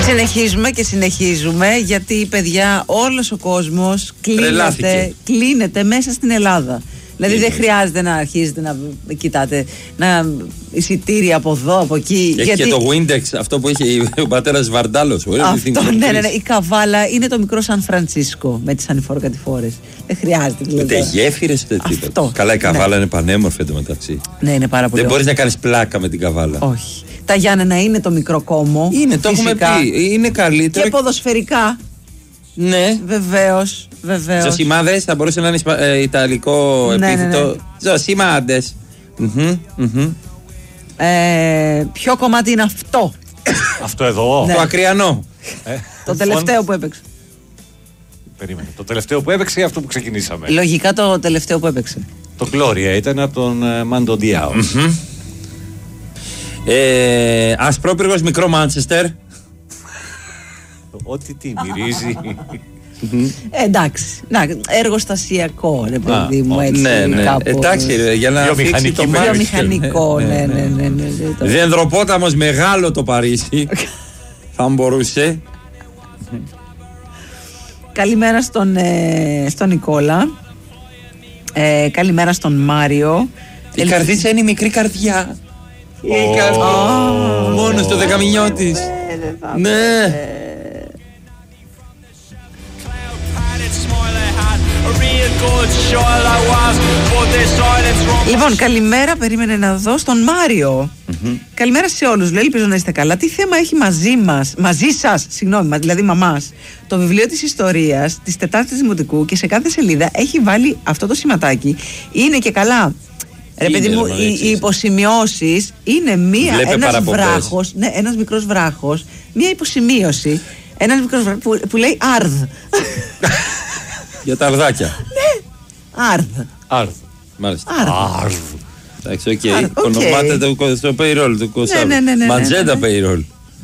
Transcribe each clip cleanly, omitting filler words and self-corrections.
Συνεχίζουμε και συνεχίζουμε, γιατί παιδιά όλος ο κόσμος κλείνεται μέσα στην Ελλάδα. Δηλαδή δεν χρειάζεται να αρχίζετε να κοιτάτε εισιτήρια από εδώ, από εκεί. Έχει και το Windex, αυτό που είχε ο πατέρας Βαρντάλος. Αυτό, ναι. Η Καβάλα είναι το μικρό Σαν Φρανσίσκο με τις ανηφοροκατηφόρες. Δεν χρειάζεται. Ούτε γέφυρες ούτε τίποτα. Καλά, η Καβάλα είναι πανέμορφη εντωμεταξύ. Ναι, είναι πάρα πολύ. Δεν μπορείς να κάνεις πλάκα με την Καβάλα. Όχι. Τα Γιάννενα είναι το μικρό κόμμο. Είναι, το έχουμε πει. Είναι καλύτερο. Και ποδοσφαιρικά. Ναι. Βεβαίως. Ζωσιμάδες, θα μπορούσε να είναι ιταλικό επίθετο. Ναι. Ζωσιμάδες. Ποιο κομμάτι είναι αυτό? Αυτό εδώ. Το ακριανό. Το τελευταίο που έπαιξε. Περίμενε. Το τελευταίο που έπαιξε ή αυτό που ξεκινήσαμε? Λογικά το τελευταίο που έπαιξε. Το Gloria ήταν από τον Μάντο Ντιάο. Ασπρόπυργος μικρό Μάντσεστερ. Ό,τι τι μυρίζει. Εντάξει, εργοστασιακό ρε παιδί μου, έτσι. Ναι. Εντάξει, για να αφήξει το βιομηχανικό. Ναι. Δενδροπόταμος μεγάλο το Παρίσι. Θα μπορούσε. Καλημέρα στον Νικόλα. Καλημέρα στον Μάριο. Η καρδίτσα είναι η μικρή καρδιά. Μόνο στο δεκαμηνιό της. Ναι. Λοιπόν, καλημέρα, περίμενε να δω στον Μάριο. Καλημέρα σε όλους, λέει, ελπίζω να είστε καλά. Τι θέμα έχει μαζί σας, δηλαδή μαμάς, το βιβλίο της ιστορίας της 4ης Δημοτικού, και σε κάθε σελίδα έχει βάλει αυτό το σηματάκι. Είναι και καλά. Ρε παιδί μου, οι υποσημειώσεις είναι ένας βράχος, ναι, ένας μικρός βράχος, μία υποσημείωση, ένας μικρός βράχος που λέει αρδ. Για τα αρδάκια. Ναι, αρδ. Μάλιστα. Αρδ. Εντάξει, οκ. Ονομάται το payroll του Κωσάβου. Ναι. Ματζέντα payroll.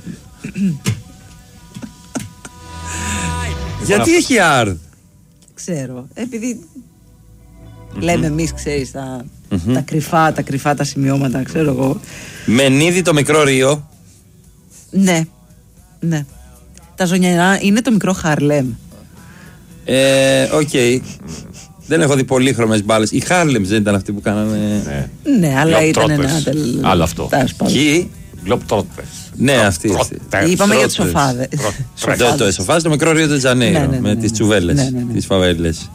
Γιατί έχει αρδ? Ξέρω, επειδή λέμε εμείς, ξέρεις, τα κρυφά τα σημειώματα, ξέρω εγώ. Μενίδη το μικρό Ρίο. Ναι. Τα Ζωνιανά είναι το μικρό Χαρλέμ. Οκ. Δεν έχω δει πολύχρωμες μπάλες. Οι Χάρλεμς δεν ήταν αυτοί που κάνανε? Ναι, αλλά ήταν ένα άλλο αυτό. Ποιοι? Globetrotters. Ναι, αυτοί. Είπαμε για τους σοφάδες. Το σοφάδες, το μικρό Ρίο de Janeiro με τις τσουβέλες, τις φαβέλες.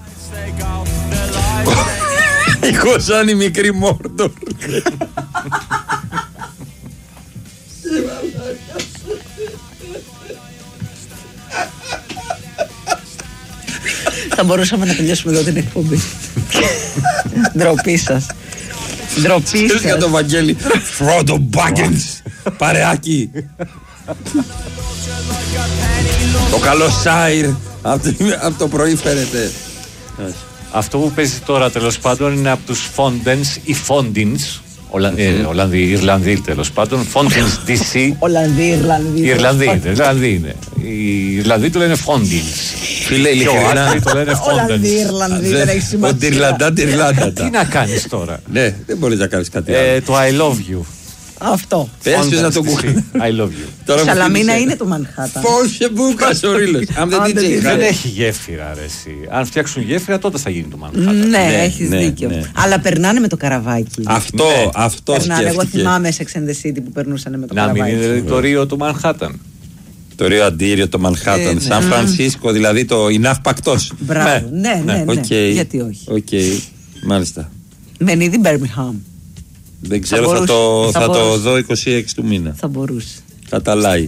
Εγώ σαν η μικρή Μόρντορ. Θα μπορούσαμε να τελειώσουμε εδώ την εκπομπή. Ντροπή σας. Στείλ για το Βαγγέλη. Φρόντο Μπάγκενς. Παρεάκι. Το καλό Σάιρ. Από το πρωί φέρετε. Αυτό που παίζει τώρα τέλος πάντων είναι από τους Fondens ή Fondins. Ιρλανδοί τέλος πάντων. Fondins DC. Ιρλανδοί είναι. Οι Ιρλανδοί το λένε Fondins. Φίλε, ειλικρινά. Το λένε Fondens. Δεν έχει σημασία. Τι να κάνεις τώρα? Ναι, δεν μπορείς να κάνεις κάτι άλλο. Το I love you. Αυτό. Πες ποιος να το κουκκίνει. I love you. Η Σαλαμίνα είναι το Μανχάταν. Πόσε μπούκας ο Ρίλος. Δεν έχει γέφυρα, ρε εσύ. Αν φτιάξουν γέφυρα, τότε θα γίνει το Μανχάταν. Ναι, έχεις δίκιο. Αλλά περνάνε με το καραβάκι. Αυτό περνάνε. Εγώ θυμάμαι σε Sex and the City που περνούσαν με το καραβάκι. Να μην είναι το Ρίο του Μανχάταν. Το Ρίο Αντίριο, το Μανχάταν. Σαν Φρανσίσκο, δηλαδή το Ιναύπακτος. Μπράβο. Ναι. Γιατί όχι. Οκ, μάλιστα. Μενίδη Μπέρμιχαμ. Δεν ξέρω, θα το δω 26 του μήνα. Θα μπορούσε. Καταλάει.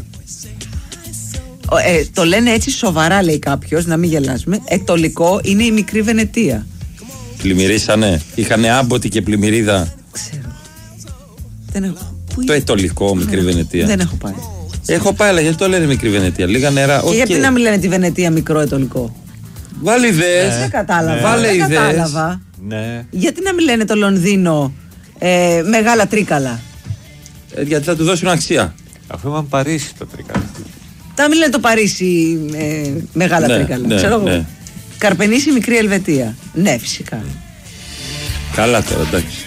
Το λένε έτσι σοβαρά, λέει κάποιος, να μην γελάσουμε. Ετωλικό είναι η μικρή Βενετία. Πλημμυρίσανε. Είχανε άμποτη και πλημμυρίδα. Ξέρω. Δεν έχω. Το ετωλικό, μικρή Βενετία. Δεν έχω πάει. Έχω πάει, αλλά γιατί το λένε μικρή Βενετία? Λίγα νερά. Και γιατί να μην λένε τη Βενετία μικρό ετωλικό? Βάλε ιδέες. Δεν κατάλαβα. Βάλε ιδέες. Γιατί να μην λένε το Λονδίνο μεγάλα τρίκαλα? Γιατί θα του δώσουν αξία. Αφού είπαμε Παρίσι το τρίκαλα. Να μην λένε το Παρίσι μεγάλα τρίκαλα. Ξέρω εγώ. Καρπενήσι μικρή Ελβετία. Ναι, φυσικά. Καλά τώρα, εντάξει.